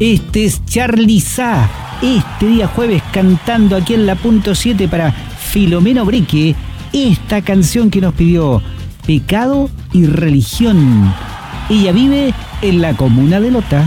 Este es Charly Sa, este día jueves cantando aquí en la punto 7 para Filomeno Brique, esta canción que nos pidió, Pecado y Religión. Ella vive en la comuna de Lota.